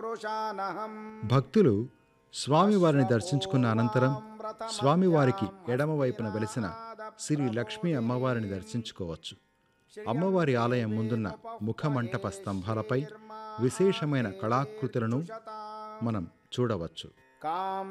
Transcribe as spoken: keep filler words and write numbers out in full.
భక్తులు స్వామివారిని దర్శించుకున్న అనంతరం స్వామివారికి ఎడమవైపున వెలిసిన శ్రీ లక్ష్మీ అమ్మవారిని దర్శించుకోవచ్చు. అమ్మవారి ఆలయం ముందున్న ముఖమంటప స్తంభాలపై విశేషమైన కళాకృతులను మనం చూడవచ్చు.